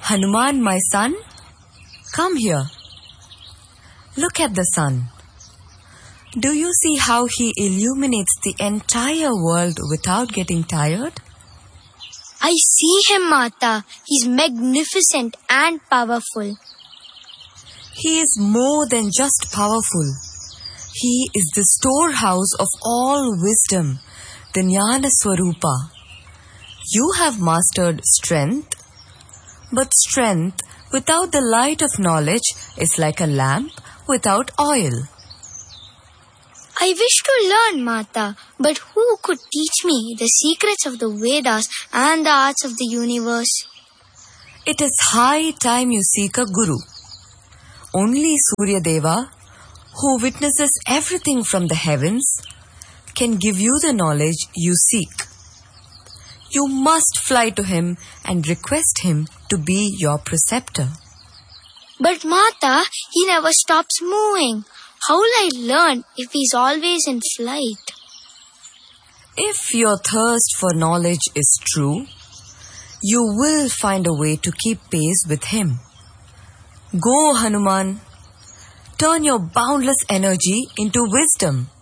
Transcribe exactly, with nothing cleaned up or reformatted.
Hanuman, my son, come here. Look at the sun. Do you see how he illuminates the entire world without getting tired? I see him, Mata. He's magnificent and powerful. He is more than just powerful. He is the storehouse of all wisdom, the Jnana Swarupa. You have mastered strength, but strength without the light of knowledge is like a lamp without oil. I wish to learn, Mata, but who could teach me the secrets of the Vedas and the arts of the universe? It is high time you seek a guru. Only Surya Deva, who witnesses everything from the heavens, can give you the knowledge you seek. You must fly to him and request him to be your preceptor. But Mata, he never stops moving. How will I learn if he's always in flight? If your thirst for knowledge is true, you will find a way to keep pace with him. Go, Hanuman. Turn your boundless energy into wisdom.